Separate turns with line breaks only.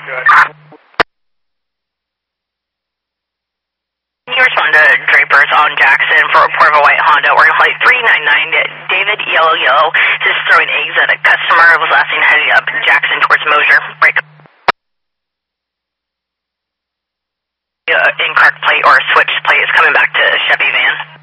Can you respond to Draper's on Jackson for a report of a white Honda wearing plate 399? David Yellow is throwing eggs at a customer. Was last seen heading up Jackson towards Mosier. Break. Incorrect plate or switch plate is coming back to Chevy van.